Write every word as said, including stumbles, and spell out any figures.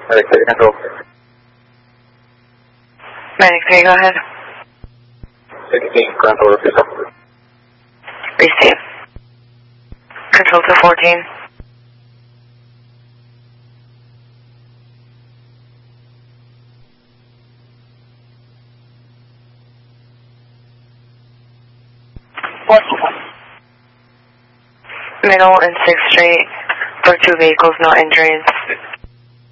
Medic three, control. Medic three, go ahead. sixteen, ground total two seven. Receive. Control to fourteen. Middle and sixth Street for two vehicles, no injuries.